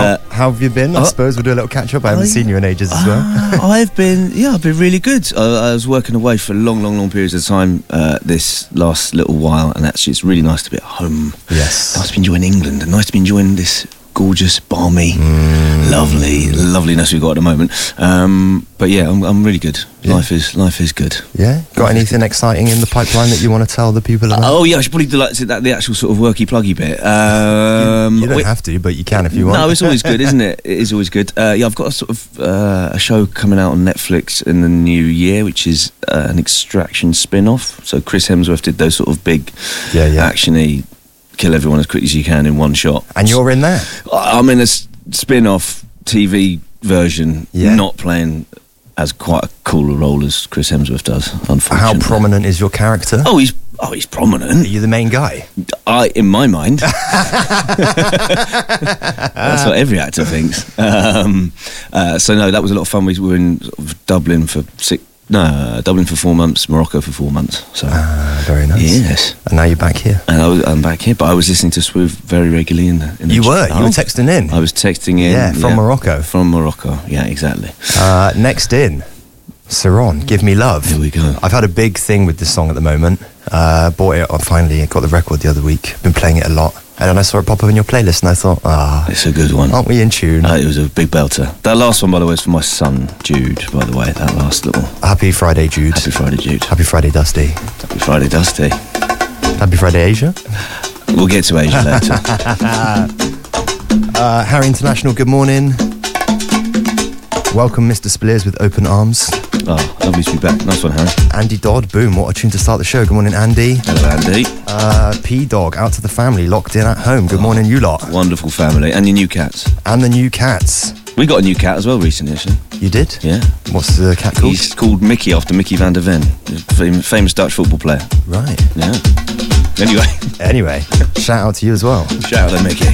How have you been? I suppose we'll do a little catch up. I haven't seen you in ages as well. I've been really good. I was working away for long periods of time this last little while, and actually it's really nice to be at home. Yes. Nice to be enjoying England, and nice to be enjoying this gorgeous, balmy, loveliness we've got at the moment. But yeah, I'm really good. Yeah. Life is good. Yeah? Got anything exciting in the pipeline that you want to tell the people about? Oh yeah, I should probably do the actual sort of worky pluggy bit. You don't have to, but you can if you want. No, it's always good, isn't it? It is always good. Yeah, I've got a sort of a show coming out on Netflix in the new year, which is an Extraction spin-off. So Chris Hemsworth did those sort of big, action-y, kill everyone as quick as you can in one shot. And you're in there? I'm in a spin-off TV version, not playing as quite a cool a role as Chris Hemsworth does, unfortunately. How prominent is your character? Oh, he's prominent. Are you the main guy? In my mind. That's what every actor thinks. So no, that was a lot of fun. We were in sort of Dublin for 4 months, Morocco for 4 months. So very nice. Yes. And now you're back here. And I'm back here, but I was listening to Swoop very regularly in the You were texting in. I was texting in. Yeah, from Morocco. From Morocco, yeah, exactly. Next in, Saron, Give Me Love. Here we go. I've had a big thing with this song at the moment. Bought it, I finally got the record the other week. Been playing it a lot. And then I saw it pop up in your playlist and I thought, it's a good one. Aren't we in tune? It was a big belter. That last one, by the way, is for my son, Jude, by the way, that last little... Happy Friday, Jude. Happy Friday, Jude. Happy Friday, Dusty. Happy Friday, Dusty. Happy Friday, Asia. We'll get to Asia later. Harry International, good morning. Welcome, Mr. Spliers, with open arms. Oh, lovely to be back. Nice one, Harry. Andy Dodd, boom, what a tune to start the show. Good morning, Andy. Hello, Andy. P-Dog, out to the family, locked in at home. Good morning, you lot. Wonderful family. And your new cats. And the new cats. We got a new cat as well recently, actually. You did? Yeah. What's the cat called? He's called Mickey, after Mickey van der Ven, famous Dutch football player. Right. Yeah. Anyway, shout out to you as well. Shout out to Mickey.